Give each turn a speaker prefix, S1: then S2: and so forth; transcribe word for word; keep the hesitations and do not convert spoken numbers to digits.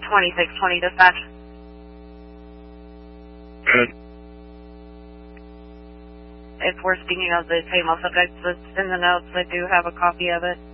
S1: twenty-six twenty dispatch.
S2: Good.
S1: If we're speaking of the same subject that's in the notes, I do have a copy of it.